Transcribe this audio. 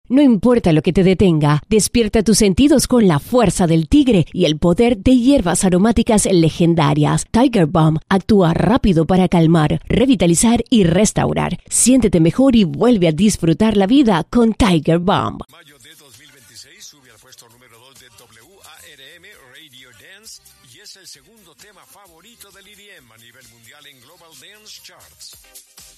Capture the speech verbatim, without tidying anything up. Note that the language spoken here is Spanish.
No importa lo que te detenga, despierta tus sentidos con la fuerza del tigre y el poder de hierbas aromáticas legendarias. Tiger Balm actúa rápido para calmar, revitalizar y restaurar. Siéntete mejor y vuelve a disfrutar la vida con Tiger Balm. Mayo de dos mil veintiséis sube al puesto número dos de W A R M Radio Dance y es el segundo tema favorito del E D M a nivel mundial en Global Dance Charts.